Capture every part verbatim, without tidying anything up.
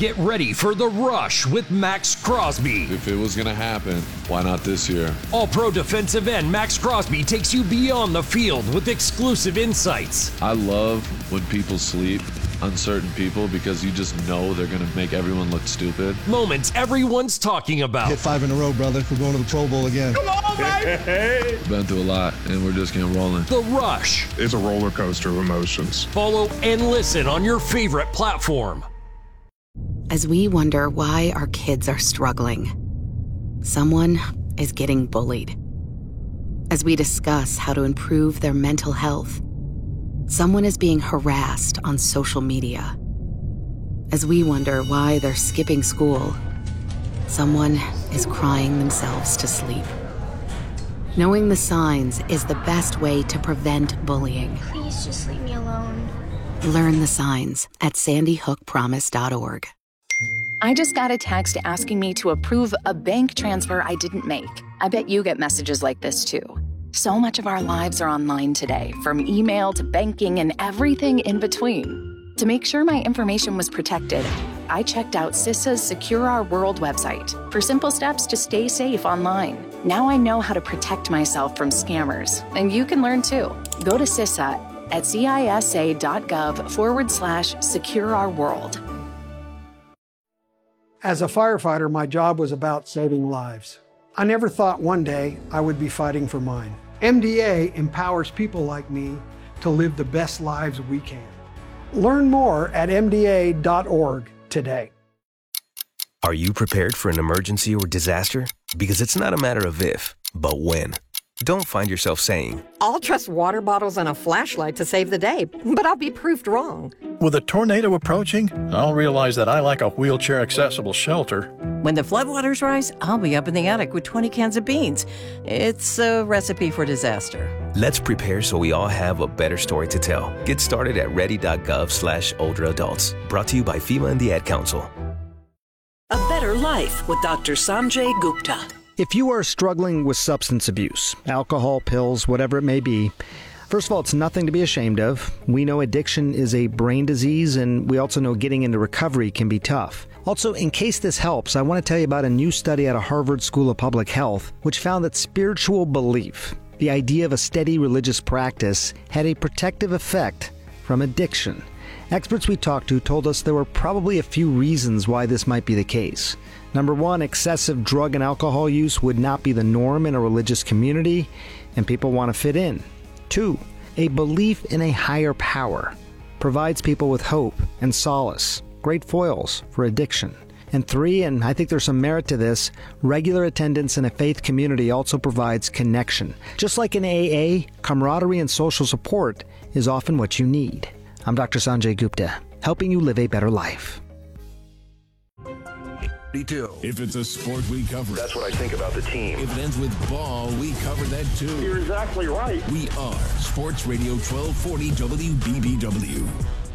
Get ready for The Rush with Max Crosby. If it was going to happen, why not this year? All-Pro defensive end Max Crosby takes you beyond the field with exclusive insights. I love when people sleep on certain people because you just know they're going to make everyone look stupid. Moments everyone's talking about. Hit five in a row, brother. We're going to the Pro Bowl again. Come on, baby! Been through a lot, and we're just getting rolling. The Rush. It's a roller coaster of emotions. Follow and listen on your favorite platform. As we wonder why our kids are struggling, someone is getting bullied. As we discuss how to improve their mental health, someone is being harassed on social media. As we wonder why they're skipping school, someone is crying themselves to sleep. Knowing the signs is the best way to prevent bullying. Please just leave me alone. Learn the signs at sandy hook promise dot org. I just got a text asking me to approve a bank transfer I didn't make. I bet you get messages like this too. So much of our lives are online today, from email to banking and everything in between. To make sure my information was protected, I checked out CISA's Secure Our World website for simple steps to stay safe online. Now I know how to protect myself from scammers, and you can learn too. Go to CISA at cisa.gov forward slash secure our world. As a firefighter, my job was about saving lives. I never thought one day I would be fighting for mine. M D A empowers people like me to live the best lives we can. Learn more at m d a dot org today. Are you prepared for an emergency or disaster? Because it's not a matter of if, but when. Don't find yourself saying, I'll trust water bottles and a flashlight to save the day, but I'll be proved wrong. With a tornado approaching, I'll realize that I like a wheelchair-accessible shelter. When the floodwaters rise, I'll be up in the attic with twenty cans of beans. It's a recipe for disaster. Let's prepare so we all have a better story to tell. Get started at ready.gov slash older adults. Brought to you by FEMA and the Ad Council. A Better Life with Doctor Sanjay Gupta. If you are struggling with substance abuse, alcohol, pills, whatever it may be, first of all, it's nothing to be ashamed of. We know addiction is a brain disease, and we also know getting into recovery can be tough. Also, in case this helps, I want to tell you about a new study out of Harvard School of Public Health, which found that spiritual belief, the idea of a steady religious practice, had a protective effect from addiction. Experts we talked to told us there were probably a few reasons why this might be the case. Number one, excessive drug and alcohol use would not be the norm in a religious community, and people want to fit in. Two, a belief in a higher power provides people with hope and solace, great foils for addiction. And three, and I think there's some merit to this, regular attendance in a faith community also provides connection. Just like in A A, camaraderie and social support is often what you need. I'm Doctor Sanjay Gupta, helping you live a better life. If it's a sport, we cover it. That's what I think about the team. If it ends with ball, we cover that too. You're exactly right. We are Sports Radio twelve forty W B B W.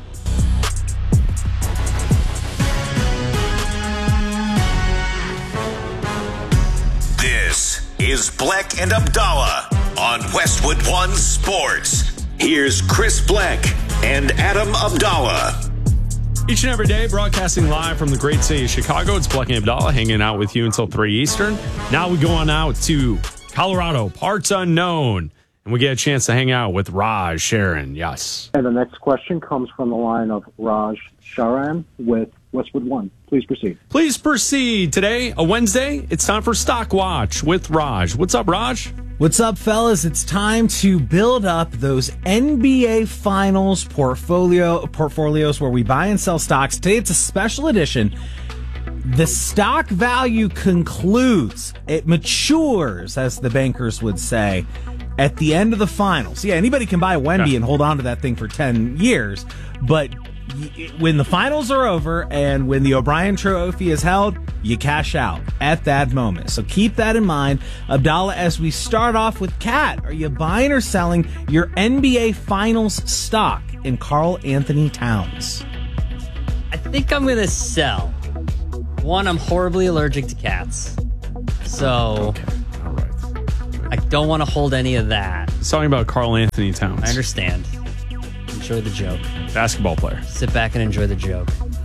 This is Bleck and Abdallah on Westwood One Sports. Here's Chris Bleck and Adam Abdallah. Each and every day, broadcasting live from the great city of Chicago. It's Bleck and Abdallah hanging out with you until three Eastern. Now we go on out to Colorado, parts unknown, and we get a chance to hang out with Raj Sharon. Yes. And the next question comes from the line of Raj Sharan with Westwood One. Please proceed. Please proceed. Today, a Wednesday, it's time for Stock Watch with Raj. What's up, Raj? What's up, fellas? It's time to build up those N B A Finals portfolio portfolios where we buy and sell stocks. Today, it's a special edition. The stock value concludes. It matures, as the bankers would say, at the end of the finals. Yeah, anybody can buy a Wemby and hold on to that thing for ten years, but when the finals are over and when the O'Brien Trophy is held, you cash out at that moment. So keep that in mind. Abdallah, as we start off with Kat, are you buying or selling your N B A Finals stock in Karl Anthony Towns? I think I'm going to sell. One, I'm horribly allergic to cats. So okay. All right. I don't want to hold any of that. He's talking about Karl Anthony Towns. I understand. Enjoy the joke. Basketball player. Sit back and enjoy the joke.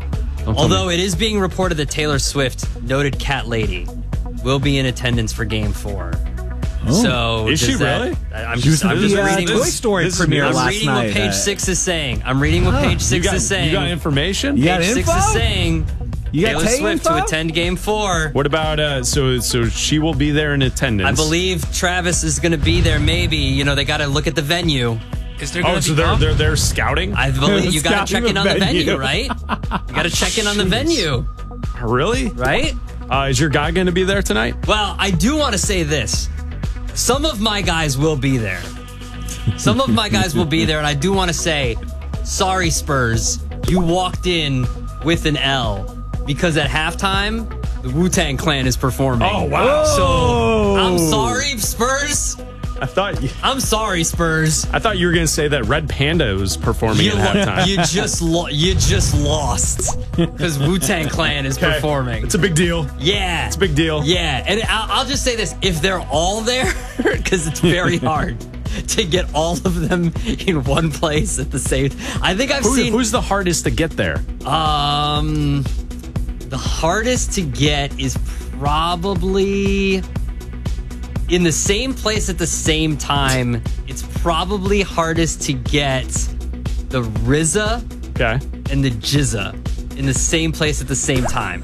Don't tell Although me. it is being reported that Taylor Swift, noted cat lady, will be in attendance for Game Four. Oh. So Is does she that- really? I- I'm She was just, I'm at just the, uh, reading Toy what- Story this is premiere news. I'm last reading night. what page Uh, six is saying. I'm reading what page You six got, is saying. you got information? You got Page six info? is saying You got Taylor Tay Swift info? to attend Game Four. What about uh? So so she will be there in attendance. I believe Travis is going to be there. Maybe you know they got to look at the venue. Is there going Oh, to so be they're pump? they're they're scouting. I believe you got to Scouting check in the on the venue, venue. right? You got to check in on the venue, Really? right? Uh, is your guy going to be there tonight? Well, I do want to say this. Some of my guys will be there. Some of my guys will be there, and I do want to say, sorry, Spurs, you walked in with an L because at halftime, the Wu-Tang Clan is performing. Oh, wow. So I'm sorry, Spurs. I thought you, I'm sorry, Spurs. I thought you were going to say that Red Panda was performing You, at halftime. you just lo- you just lost because Wu-Tang Clan is Okay. performing. It's a big deal. Yeah, It's a big deal. Yeah, and I'll, I'll just say this: if they're all there, because it's very hard to get all of them in one place at the same. I think I've Who- seen. who's the hardest to get there? Um, the hardest to get is probably in the same place at the same time. It's probably hardest to get the R Z A Okay. and the J Z A in the same place at the same time.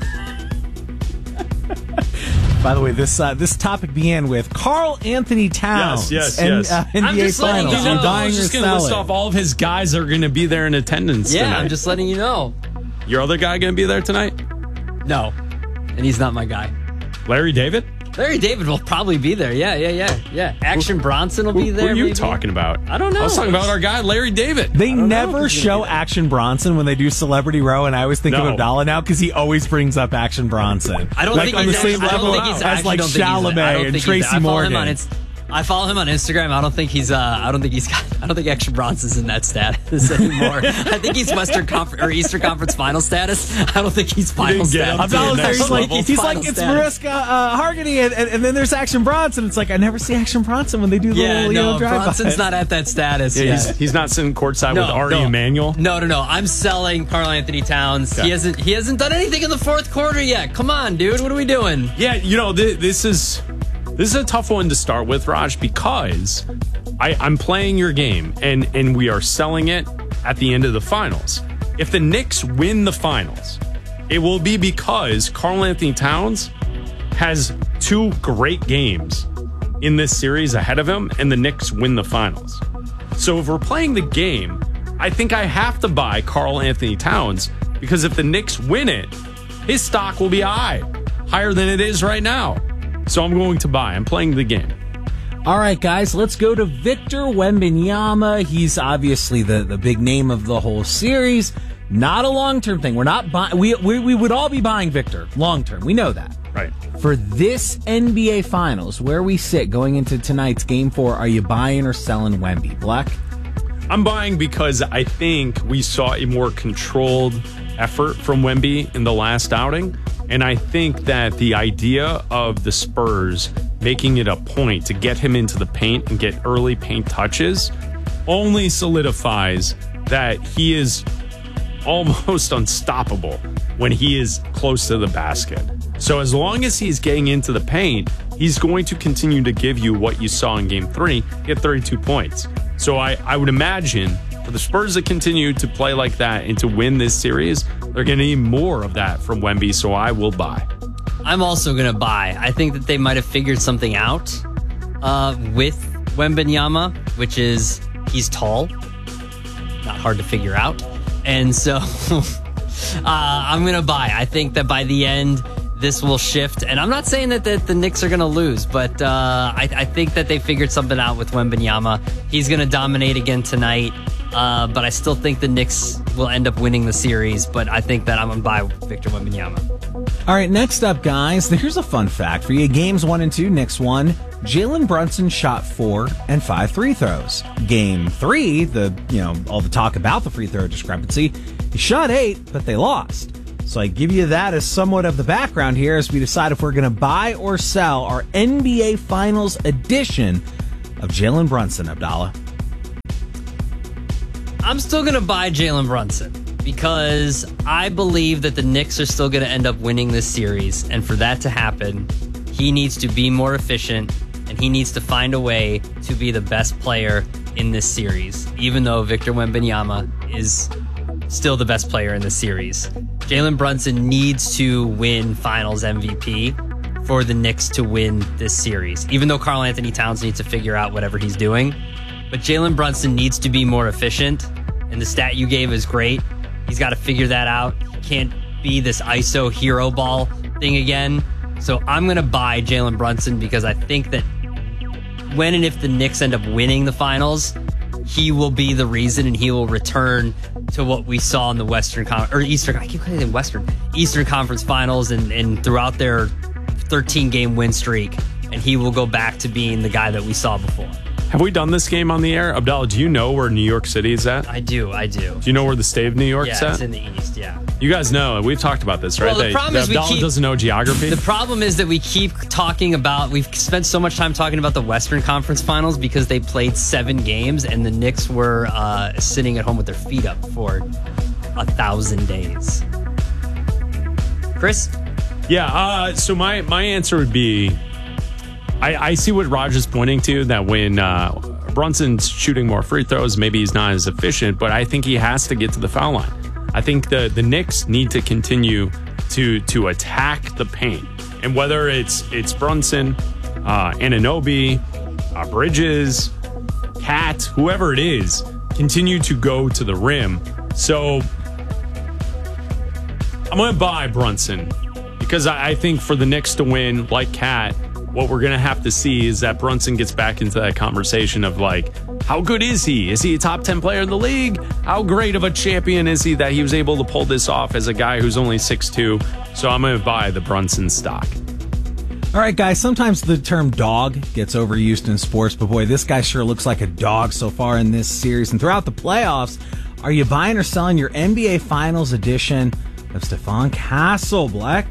By the way, this uh, this topic began with Carl Anthony Towns. Yes, yes, and, yes. Uh, I'm N B A just letting Finals. you Are know. buying I was or just going to list selling? off all of his guys that are going to be there in attendance Yeah, tonight. I'm just letting you know. Your other guy going to be there tonight? No, and he's not my guy. Larry David? Larry David will probably be there. Yeah, yeah, yeah, yeah. Action Bronson will be Who, there. who are you maybe. talking about? I don't know. I was talking about our guy, Larry David. They don't know never if he's show gonna be there. Action Bronson when they do Celebrity Row, and I always think No. of Abdallah now because he always brings up Action Bronson. I don't like think on the he's same actually, I level don't think he's as actually like don't think he's- I don't Chalamet and think he's- Tracy I follow him Morgan. on Inst- I follow him on Instagram. I don't think he's. Uh, I don't think he's got. I don't think Action Bronson's in that status anymore. I think he's Western Conference or Eastern Conference final status. I don't think he's final didn't get status. up to the Abdallah's there, next he's like, level. he's Final like it's status. Mariska uh, Hargitay, and, and, and then there's Action Bronson. It's like I never see Action Bronson when they do the Yeah, little you know, no, drive-by. Bronson's not at that status Yeah, yet. he's, he's not sitting courtside No, with Ari no. Emanuel. No, no, no. I'm selling Karl Anthony Towns. Okay. He hasn't. He hasn't done anything in the fourth quarter yet. Come on, dude. What are we doing? Yeah, you know, th- this is this is a tough one to start with, Raj, because I, I'm playing your game and, and we are selling it at the end of the finals. If the Knicks win the finals, it will be because Karl Anthony Towns has two great games in this series ahead of him, and the Knicks win the finals. So if we're playing the game, I think I have to buy Karl Anthony Towns because if the Knicks win it, his stock will be high, higher than it is right now. So I'm going to buy. I'm playing the game. All right, guys, let's go to Victor Wembanyama. He's obviously the, the big name of the whole series. Not a long-term thing. We're not buying. We, we we would all be buying Victor long-term. We know that. Right. For this N B A Finals, where we sit going into tonight's Game Four, are you buying or selling Wemby? Black? I'm buying because I think we saw a more controlled effort from Wemby in the last outing. And I think that the idea of the Spurs making it a point to get him into the paint and get early paint touches only solidifies that he is almost unstoppable when he is close to the basket. So as long as he's getting into the paint, he's going to continue to give you what you saw in game three, get thirty-two points. So I, I would imagine for the Spurs to continue to play like that and to win this series, they're going to need more of that from Wemby, so I will buy. I'm also going to buy. I think that they might have figured something out uh, with Wembanyama, which is he's tall, not hard to figure out. And so uh, I'm going to buy. I think that by the end, this will shift. And I'm not saying that, that the Knicks are going to lose, but uh, I, I think that they figured something out with Wembanyama. He's going to dominate again tonight. Uh, but I still think the Knicks will end up winning the series. But I think that I'm going to buy Victor Wembanyama. All right, next up, guys, here's a fun fact for you. Games one and two, Knicks won. Jalen Brunson shot four and five free throws. Game three, the you know all the talk about the free throw discrepancy, he shot eight, but they lost. So I give you that as somewhat of the background here as we decide if we're going to buy or sell our N B A Finals edition of Jalen Brunson, Abdallah. I'm still going to buy Jalen Brunson because I believe that the Knicks are still going to end up winning this series. And for that to happen, he needs to be more efficient and he needs to find a way to be the best player in this series, even though Victor Wembanyama is still the best player in the series. Jalen Brunson needs to win Finals M V P for the Knicks to win this series, even though Karl Anthony Towns needs to figure out whatever he's doing. But Jalen Brunson needs to be more efficient, and the stat you gave is great. He's got to figure that out. He can't be this I S O hero ball thing again. So I'm going to buy Jalen Brunson because I think that when and if the Knicks end up winning the Finals, he will be the reason and he will return to what we saw in the Western Con- or Eastern, I keep calling it Western, Eastern Conference Finals and, and throughout their thirteen game win streak, and he will go back to being the guy that we saw before. Have we done this game on the air? Abdallah, do you know where New York City is at? I do, I do. Do you know where the state of New York yeah, is at? It's in the East, yeah. You guys know, we've talked about this, right? Well, the They- problem is we Abdallah keep- doesn't know geography. The problem is that we keep talking about, we've spent so much time talking about the Western Conference Finals because they played seven games and the Knicks were uh, sitting at home with their feet up for a thousand days. Chris? Yeah, uh, so my, my answer would be, I, I see what Raj is pointing to, that when uh, Brunson's shooting more free throws, maybe he's not as efficient, but I think he has to get to the foul line. I think the, the Knicks need to continue to to attack the paint. And whether it's it's Brunson, uh, Anunoby, uh, Bridges, Cat, whoever it is, continue to go to the rim. So I'm going to buy Brunson because I, I think for the Knicks to win, like Cat, what we're going to have to see is that Brunson gets back into that conversation of like, how good is he? Is he a top ten player in the league? How great of a champion is he that he was able to pull this off as a guy who's only six two? So I'm going to buy the Brunson stock. All right, guys, sometimes the term dog gets overused in sports, but boy, this guy sure looks like a dog so far in this series. And throughout the playoffs, are you buying or selling your N B A Finals edition of Stephon Castle, Black?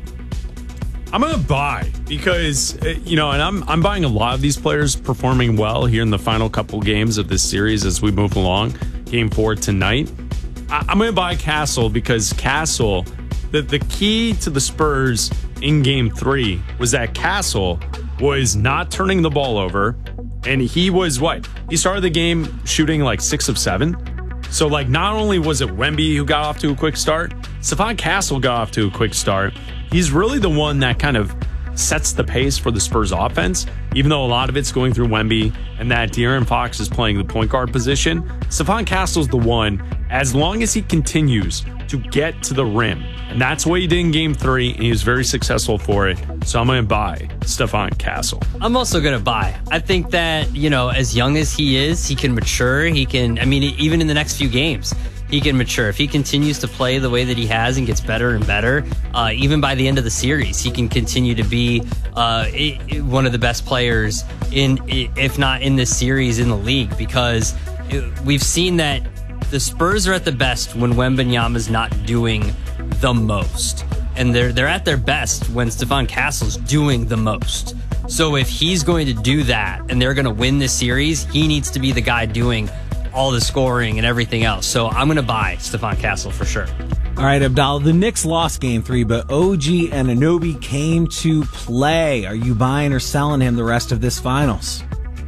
I'm going to buy because, you know, and I'm I'm buying a lot of these players performing well here in the final couple games of this series as we move along. Game four tonight. I, I'm going to buy Castle because Castle, the, the key to the Spurs in game three was that Castle was not turning the ball over. And he was what? He started the game shooting like six of seven. So, like, not only was it Wemby who got off to a quick start, Stephon Castle got off to a quick start. He's really the one that kind of sets the pace for the Spurs offense, even though a lot of it's going through Wemby and that De'Aaron Fox is playing the point guard position. Stephon Castle's the one, as long as he continues to get to the rim. And that's what he did in game three, and he was very successful for it. So I'm going to buy Stephon Castle. I'm also going to buy. I think that, you know, as young as he is, he can mature. He can, I mean, even in the next few games, he can mature. If he continues to play the way that he has and gets better and better, uh, even by the end of the series, he can continue to be uh, one of the best players in, if not in this series, in the league, because we've seen that the Spurs are at the best when Wembanyama's not doing the most. And they're they're at their best when Stephon Castle's doing the most. So if he's going to do that and they're going to win this series, he needs to be the guy doing all the scoring and everything else. So I'm going to buy Stephon Castle for sure. All right, Abdallah, the Knicks lost game three, but O G Anunoby came to play. Are you buying or selling him the rest of this finals?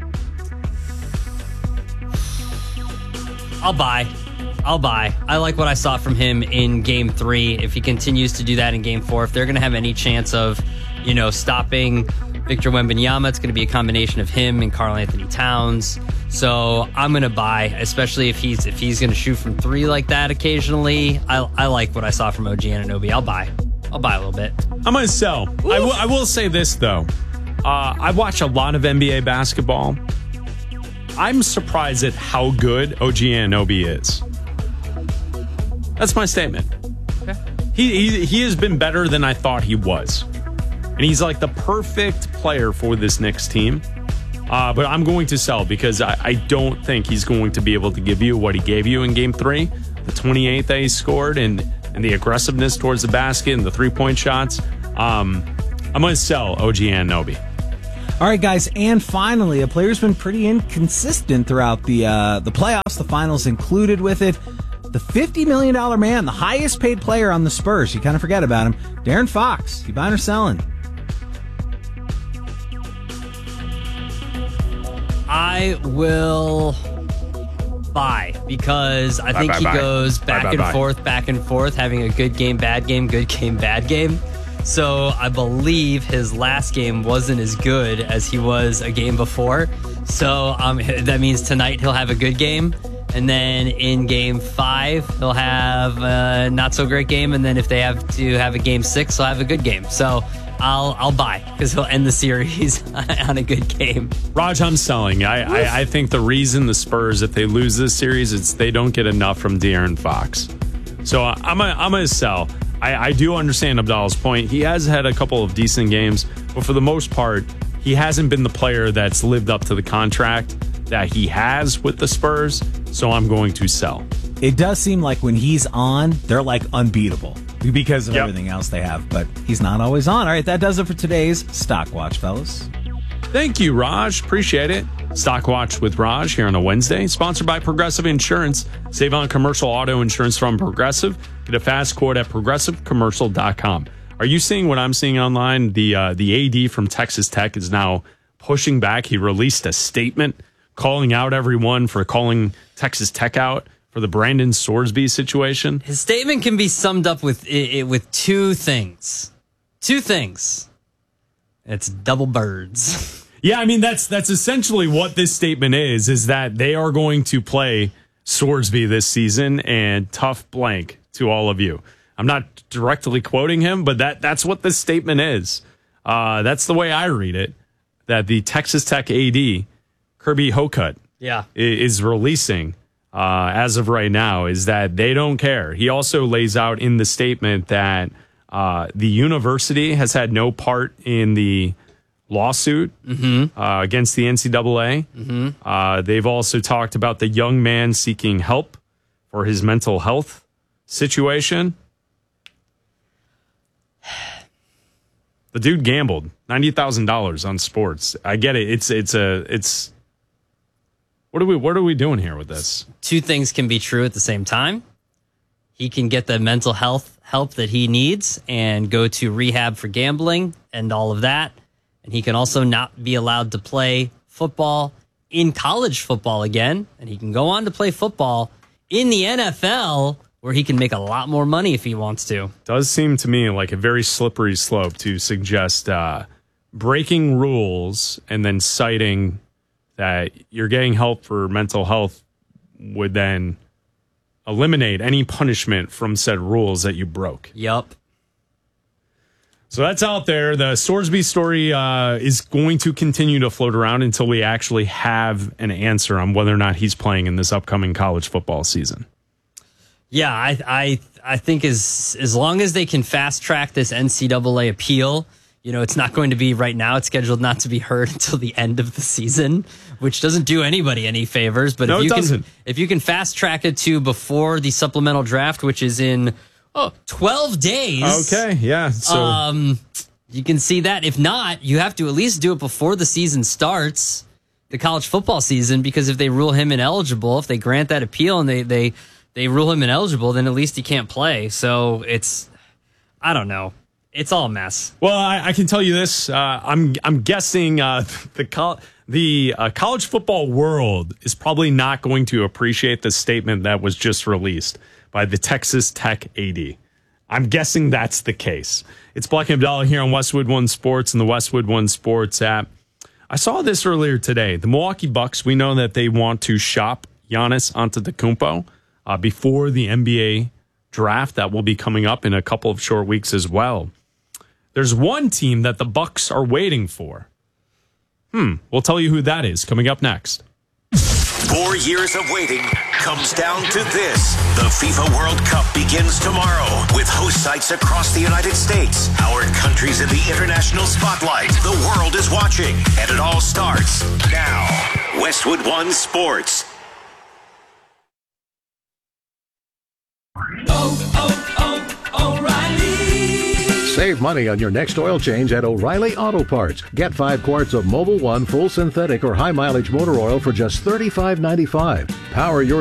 I'll buy. I'll buy. I like what I saw from him in game three. If he continues to do that in game four, if they're going to have any chance of, you know, stopping Victor Wembanyama, it's going to be a combination of him and Karl Anthony Towns. So I'm going to buy, especially if he's if he's going to shoot from three like that occasionally. I, I like what I saw from O G Anunoby. I'll buy. I'll buy a little bit. I'm going to sell. I, w- I will say this, though. Uh, I watch a lot of N B A basketball. I'm surprised at how good O G Anunoby is. That's my statement. Okay. He, he he has been better than I thought he was. And he's like the perfect player for this Knicks team. Uh, but I'm going to sell because I, I don't think he's going to be able to give you what he gave you in game three. The twenty-eight that he scored and, and the aggressiveness towards the basket and the three-point shots. Um, I'm going to sell O G Anunoby. All right, guys, and finally, a player's been pretty inconsistent throughout the uh, the playoffs, the finals included with it. the fifty million dollars man, the highest paid player on the Spurs. You kind of forget about him. De'Aaron Fox, you buying or selling? I will buy because I Bye, think bye, he bye. goes Bye, back bye, and bye. forth, back and forth, having a good game, bad game, good game, bad game. So I believe his last game wasn't as good as he was a game before. So um, that means tonight he'll have a good game. And then in game five, he'll have a not so great game. And then if they have to have a game six, he'll have a good game. So I'll I'll buy because he'll end the series on a good game. Raj, I'm selling. I, I, I think the reason the Spurs, if they lose this series, it's they don't get enough from De'Aaron Fox. So uh, I'm a, I'm going to sell. I, I do understand Abdallah's point. He has had a couple of decent games, but for the most part, he hasn't been the player that's lived up to the contract that he has with the Spurs. So I'm going to sell. It does seem like when he's on, they're like unbeatable because of Yep. everything else they have, but he's not always on. All right, that does it for today's Stock Watch, fellas. Thank you, Raj. Appreciate it. Stock Watch with Raj here on a Wednesday, sponsored by Progressive Insurance. Save on commercial auto insurance from Progressive. Get a fast quote at progressive commercial dot com. Are you seeing what I'm seeing online? The uh, the A D from Texas Tech is now pushing back. He released a statement calling out everyone for calling Texas Tech out for the Brandon Sorsby situation. His statement can be summed up with i- i- with two things. Two things. It's double birds. Yeah, I mean, that's that's essentially what this statement is, is that they are going to play Sorsby this season, and tough blank to all of you. I'm not directly quoting him, but that that's what this statement is. Uh, that's the way I read it, that the Texas Tech A D, Kirby Hocutt, Yeah. i- is releasing uh, as of right now, is that they don't care. He also lays out in the statement that uh, the university has had no part in the lawsuit Mm-hmm. uh, against the N C double A. Mm-hmm. Uh, they've also talked about the young man seeking help for his mental health situation. The dude gambled ninety thousand dollars on sports. I get it. It's it's a it's. What are we what are we doing here with this? Two things can be true at the same time. He can get the mental health help that he needs and go to rehab for gambling and all of that. And he can also not be allowed to play football in college football again. And he can go on to play football in the N F L, where he can make a lot more money if he wants to. Does seem to me like a very slippery slope to suggest uh, breaking rules and then citing that you're getting help for mental health would then eliminate any punishment from said rules that you broke. Yup. So that's out there. The Sorsby story uh, is going to continue to float around until we actually have an answer on whether or not he's playing in this upcoming college football season. Yeah, I I I think as as long as they can fast track this N C double A appeal, you know, it's not going to be right now. It's scheduled not to be heard until the end of the season, which doesn't do anybody any favors. But No, if you it doesn't. can if you can fast track it to before the supplemental draft, which is in oh, twelve days. Okay, yeah. So um, you can see that. If not, you have to at least do it before the season starts, the college football season, because if they rule him ineligible, if they grant that appeal and they they they rule him ineligible, then at least he can't play. So it's, I don't know. It's all a mess. Well, I, I can tell you this. Uh, I'm I'm guessing uh, the col- the uh, college football world is probably not going to appreciate the statement that was just released by the Texas Tech A D. I'm guessing that's the case. It's Black and Abdallah here on Westwood One Sports and the Westwood One Sports app. I saw this earlier today. The Milwaukee Bucks, we know that they want to shop Giannis Antetokounmpo uh, before the N B A draft that will be coming up in a couple of short weeks as well. There's one team that the Bucks are waiting for. Hmm, we'll tell you who that is coming up next. Four years of waiting comes down to this. The FIFA World Cup begins tomorrow with host sites across the United States. Our country's in the international spotlight. The world is watching, and it all starts now. Westwood One Sports. Oh, oh, oh, O'Reilly. Save money on your next oil change at O'Reilly Auto Parts. Get five quarts of Mobil one full synthetic or high mileage motor oil for just thirty-five ninety-five. Power your